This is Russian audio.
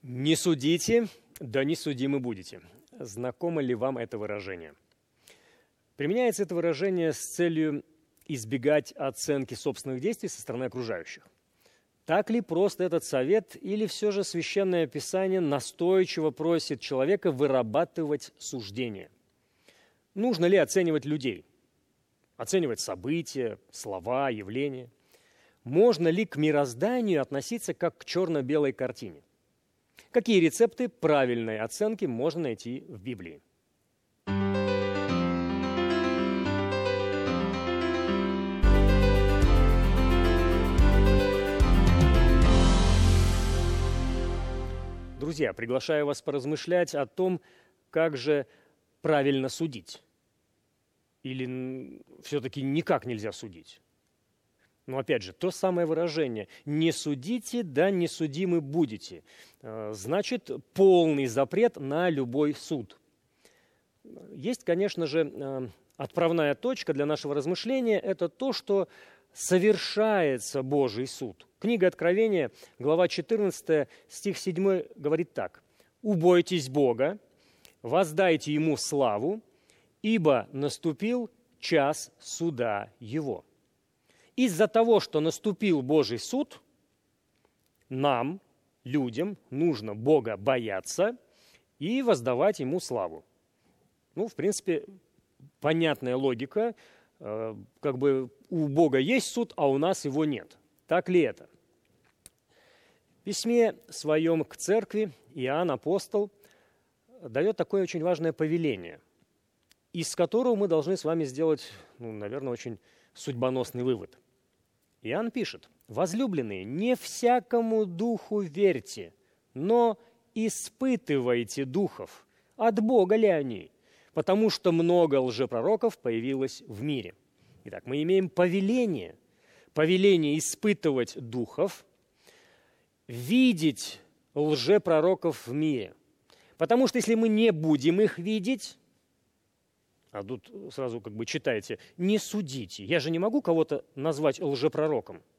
Не судите, да не судимы будете. Знакомо ли вам это выражение? Применяется это выражение с целью избегать оценки собственных действий со стороны окружающих. Так ли просто этот совет, или все же Священное Писание настойчиво просит человека вырабатывать суждение? Нужно ли оценивать людей? Оценивать события, слова, явления? Можно ли к мирозданию относиться как к черно-белой картине? Какие рецепты правильной оценки можно найти в Библии? Друзья, приглашаю вас поразмышлять о том, как же правильно судить. Или все-таки никак нельзя судить? Но опять же, то самое выражение «не судите, да не судимы будете» значит полный запрет на любой суд. Есть, конечно же, отправная точка для нашего размышления – это то, что совершается Божий суд. Книга Откровения, глава 14, стих 7 говорит так: «Убойтесь Бога, воздайте Ему славу, ибо наступил час суда Его». Из-за того, что наступил Божий суд, нам, людям, нужно Бога бояться и воздавать Ему славу. В принципе, понятная логика, как бы у Бога есть суд, а у нас его нет. Так ли это? В письме своем к церкви Иоанн Апостол дает такое очень важное повеление, из которого мы должны с вами сделать, наверное, очень судьбоносный вывод. Иоанн пишет: «Возлюбленные, не всякому духу верьте, но испытывайте духов, от Бога ли они, потому что много лжепророков появилось в мире». Итак, мы имеем повеление испытывать духов, видеть лжепророков в мире. Потому что если мы не будем их видеть, а тут сразу читайте, не судите. Я же не могу кого-то назвать лжепророком.